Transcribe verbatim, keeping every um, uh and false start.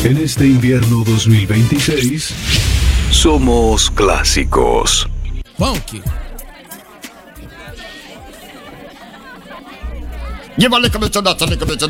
En este invierno dos mil veintiséis, somos clásicos. Funky. Llévale cabeza, dale cabeza,